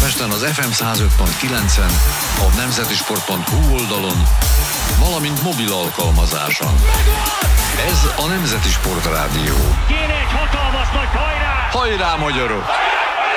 Budapesten az FM 105.9-en, a nemzetisport.hu oldalon, valamint mobil alkalmazáson. Ez a Nemzeti Sport Rádió. Kéne egy hatalmas nagy hajrá! Hajrá, magyarok!